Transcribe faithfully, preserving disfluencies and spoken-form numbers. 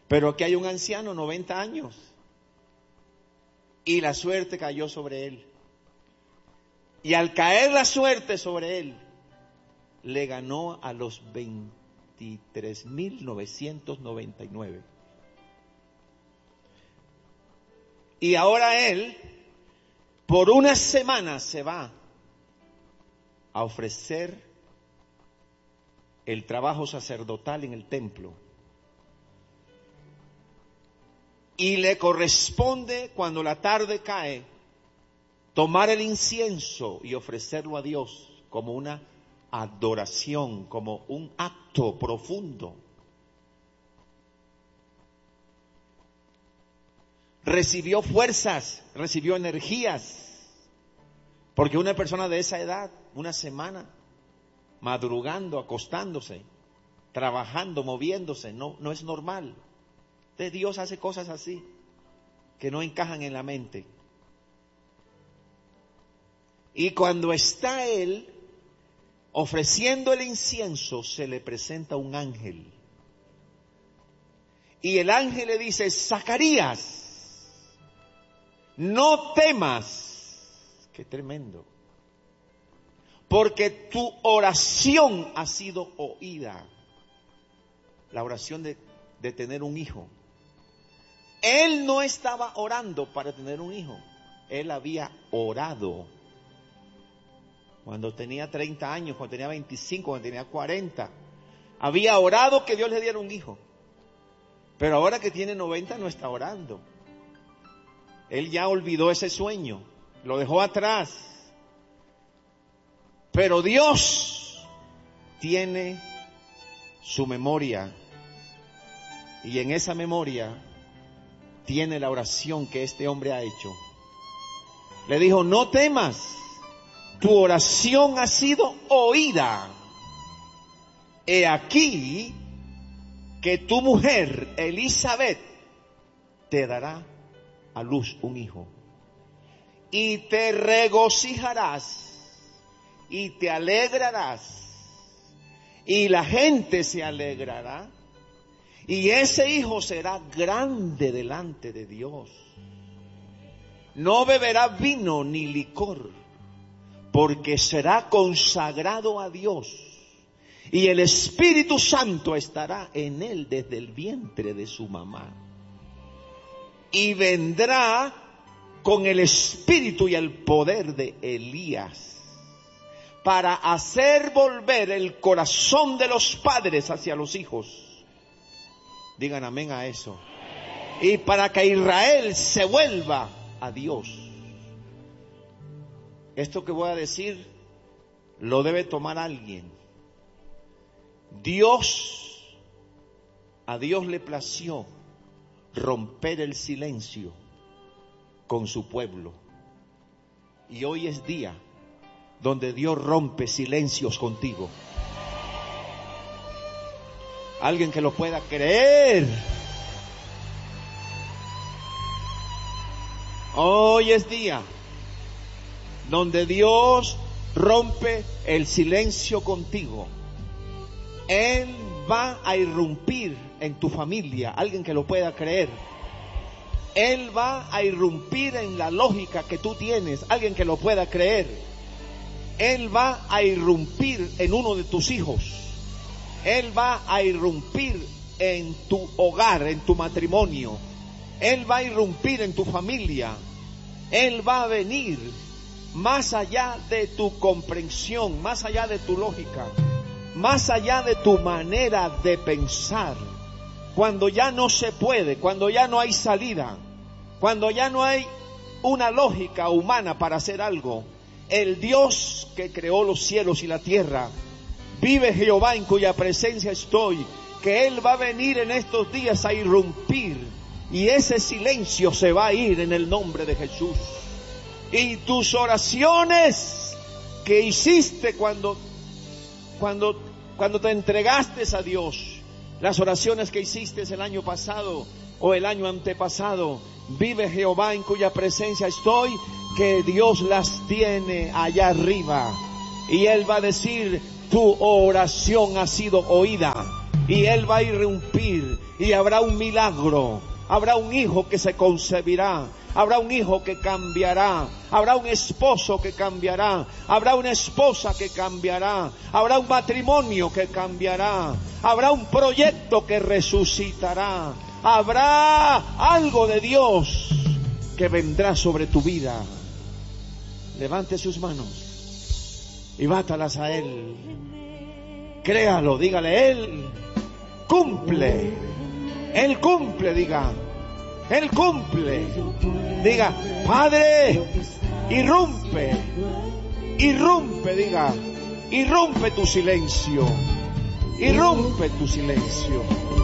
Pero aquí hay un anciano, noventa años, y la suerte cayó sobre él. Y al caer la suerte sobre él, le ganó a los veintitrés mil novecientos noventa y nueve. Y ahora él, por una semana, se va a ofrecer el trabajo sacerdotal en el templo. Y le corresponde, cuando la tarde cae, tomar el incienso y ofrecerlo a Dios como una adoración, como un acto profundo. Recibió fuerzas, recibió energías, porque una persona de esa edad, una semana, madrugando, acostándose, trabajando, moviéndose, no, no es normal. Entonces Dios hace cosas así, que no encajan en la mente. Y cuando está él ofreciendo el incienso, se le presenta un ángel. Y el ángel le dice: Zacarías, no temas. Qué tremendo. Porque tu oración ha sido oída. La oración de, de tener un hijo. Él no estaba orando para tener un hijo. Él había orado cuando tenía treinta años, cuando tenía veinticinco, cuando tenía cuarenta. Había orado que Dios le diera un hijo. Pero ahora que tiene noventa no está orando. Él ya olvidó ese sueño, lo dejó atrás. Pero Dios tiene su memoria. Y en esa memoria tiene la oración que este hombre ha hecho. Le dijo: no temas, tu oración ha sido oída. He aquí que tu mujer Elizabeth te dará a luz un hijo. Y te regocijarás y te alegrarás. Y la gente se alegrará. Y ese hijo será grande delante de Dios. No beberá vino ni licor, porque será consagrado a Dios. Y el Espíritu Santo estará en él desde el vientre de su mamá. Y vendrá con el espíritu y el poder de Elías, para hacer volver el corazón de los padres hacia los hijos. Digan amén a eso. Y para que Israel se vuelva a Dios. Esto que voy a decir lo debe tomar alguien. Dios, a Dios le plació romper el silencio con su pueblo. Y hoy es día donde Dios rompe silencios contigo. Alguien que lo pueda creer. Hoy es día donde Dios rompe el silencio contigo. Él va a irrumpir en tu familia. Alguien que lo pueda creer. Él va a irrumpir en la lógica que tú tienes. Alguien que lo pueda creer. Él va a irrumpir en uno de tus hijos. Él va a irrumpir en tu hogar, en tu matrimonio. Él va a irrumpir en tu familia. Él va a venir más allá de tu comprensión, más allá de tu lógica, más allá de tu manera de pensar. Cuando ya no se puede, cuando ya no hay salida, cuando ya no hay una lógica humana para hacer algo, el Dios que creó los cielos y la tierra, vive Jehová en cuya presencia estoy, que Él va a venir en estos días a irrumpir, y ese silencio se va a ir en el nombre de Jesús. Y tus oraciones que hiciste cuando, cuando, cuando te entregaste a Dios, las oraciones que hiciste el año pasado o el año antepasado, vive Jehová en cuya presencia estoy, que Dios las tiene allá arriba. Y Él va a decir: tu oración ha sido oída. y Él va a irrumpir y habrá un milagro. Habrá un hijo que se concebirá, habrá un hijo que cambiará, habrá un esposo que cambiará, habrá una esposa que cambiará, habrá un matrimonio que cambiará, habrá un proyecto que resucitará, habrá algo de Dios que vendrá sobre tu vida. Levante sus manos y bátalas a Él. Créalo, dígale, Él cumple, Él cumple, diga, Él cumple. Diga, Padre, irrumpe, irrumpe, diga, irrumpe tu silencio, irrumpe tu silencio.